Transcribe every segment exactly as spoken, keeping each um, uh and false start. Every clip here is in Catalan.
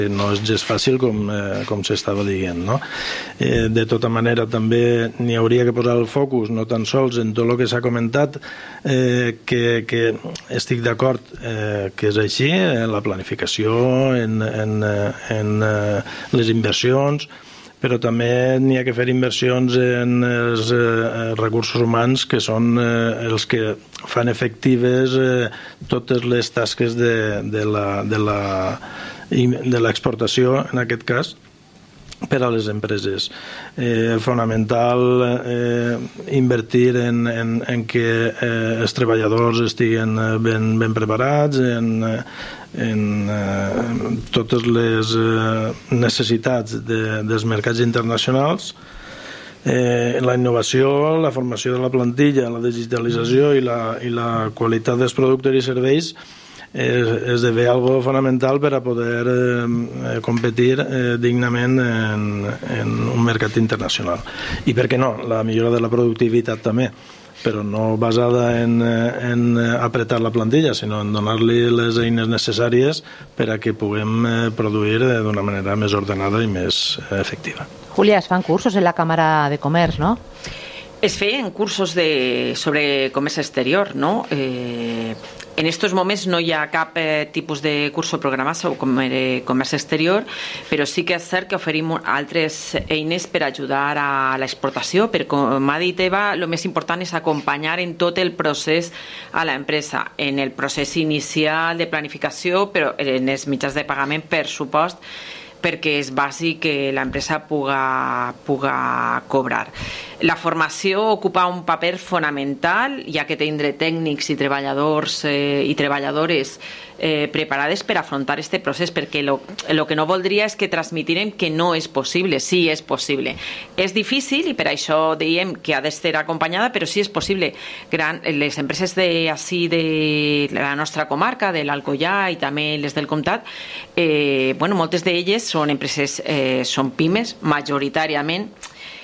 No és gens fàcil com, eh, com s'estava dient, no? Eh, de tota manera també n'hi hauria que posar el focus no tan sols en tot el que s'ha comentat, eh, que, que estic d'acord eh, que és així, en la planificació, en, en, en eh, les inversions, però també n'hi ha que fer inversions en els eh, recursos humans, que són eh, els que fan efectives eh, totes les tasques de, de la, de la de l'exportació, en aquest cas, per a les empreses. Eh, fonamental eh, invertir en, en, en que eh, els treballadors estiguen ben, ben preparats, en, en eh, totes les eh, necessitats de, dels mercats internacionals, eh, la innovació, la formació de la plantilla, la digitalització i la, i la qualitat dels productes i serveis esdevé algo fonamental per a poder eh, competir eh, dignament en, en un mercat internacional. I per què no? La millora de la productivitat també, però no basada en, en apretar la plantilla, sinó en donar-li les eines necessàries per a que puguem produir d'una manera més ordenada i més efectiva. Julia, es fan cursos en la Cámara de Comerç, no? Es feien cursos de, sobre comerç exterior, no? Eh, en estos moments no hi ha cap eh, tipus de curso programat sobre comerç exterior, però sí que és cert que oferim altres eines per ajudar a l'exportació, perquè, com ha dit Eva, el més important és acompanyar en tot el procés a l'empresa, en el procés inicial de planificació, però en els mitjans de pagament, per supost, perquè és bàsic que l'empresa puga, puga cobrar. La formació ocupa un paper fonamental, ja que tindre tècnics i treballadors eh, i treballadores eh, preparades per afrontar aquest procés, perquè el que no voldria és que transmitirem que no és possible. Sí, és possible. És difícil i per això diem que ha d'estar acompanyada, però sí és possible. Gran, les empreses de, així, de la nostra comarca, de l'Alcoià i també les del Comtat, eh, bueno, moltes d'elles són empreses, eh, són pimes, majoritàriament.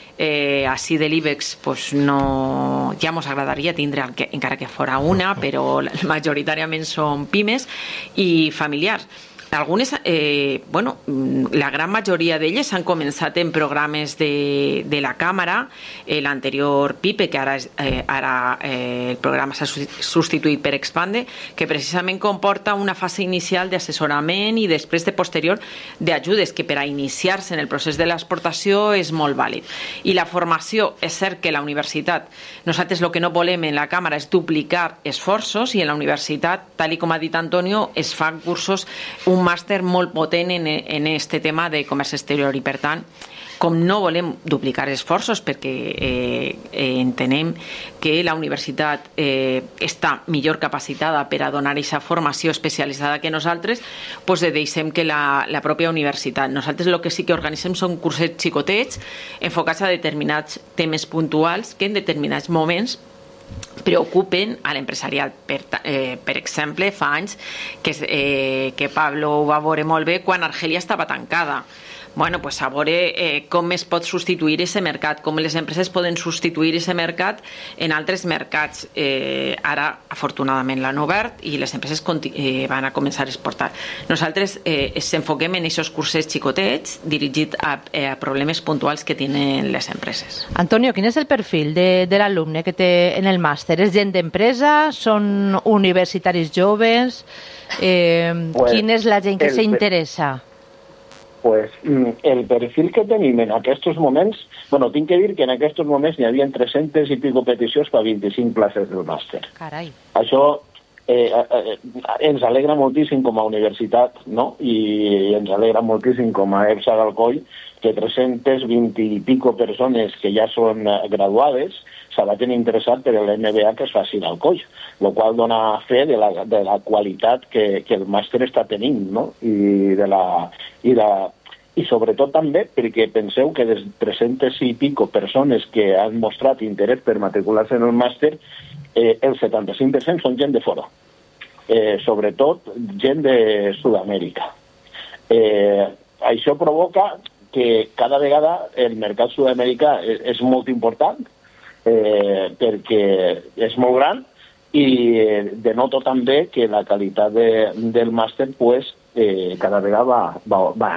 Eh, així de l'IBEX pues no, ja ens agradaria tindre que, encara que fora una, però majoritàriament són pimes i familiars. Algunes, eh, bueno, la gran majoria d'elles han començat en programes de, de la Càmera, eh, l'anterior PIPE, que ara, eh, ara eh, el programa s'ha substituït per Expande, que precisament comporta una fase inicial d'assessorament i després de posterior d'ajudes, que per a iniciar-se en el procés de l'exportació és molt vàlid. I la formació, és cert que la universitat, nosaltres el que no volem en la Càmera és duplicar esforços, i en la universitat, tal com ha dit Antonio, es fan cursos, un màster molt potent en, en este tema de comerç exterior, i per tant, com no volem duplicar esforços perquè eh, eh, entenem que la universitat eh, està millor capacitada per a donar aquesta formació especialitzada que nosaltres, doncs deixem que la, la pròpia universitat. Nosaltres el que sí que organitzem són cursets xicotets enfocats a determinats temes puntuals que en determinats moments preocupen a l'empresariat. Per, eh, per exemple, fa anys que, eh, que Pablo ho va veure molt bé quan Argèlia estava tancada. Bueno, pues a veure eh, com es pot substituir aquest mercat, com les empreses poden substituir aquest mercat en altres mercats. Eh, ara, afortunadament, l'han obert i les empreses eh, van a començar a exportar. Nosaltres eh, ens enfoquem en aquests cursos xicotets dirigits a, a problemes puntuals que tenen les empreses. Antonio, quin és el perfil de, de l'alumne que té en el màster? És gent d'empresa? Són universitaris joves? Eh, pues, quina és la gent que s'interessa? Pues, el perfil que tenim en aquests moments, bueno, tinc que dir que en aquests moments n'hi havia tres-centes i pico peticions per vint-i-cinc places del màster. Carai. Això eh, eh, ens alegra moltíssim com a universitat, no? I, i ens alegra moltíssim com a EPSA d'Alcoi que tres-centes vint i pico persones que ja són graduades s'hagin interessat per l'M B A que es faci d'Alcoi, el qual dona fe de la, de la qualitat que, que el màster està tenint, no? I de la... I de, i sobretot també perquè penseu que des tres-centes i pico persones que han mostrat interès per matricular-se en el màster, eh, el setanta-cinc per cent són gent de fora, eh, sobretot gent de Sud-amèrica. Eh, això provoca que cada vegada el mercat sud-americà és, és molt important, eh, perquè és molt gran, i denoto també que la qualitat de, del màster pues, eh, cada vegada va, va, va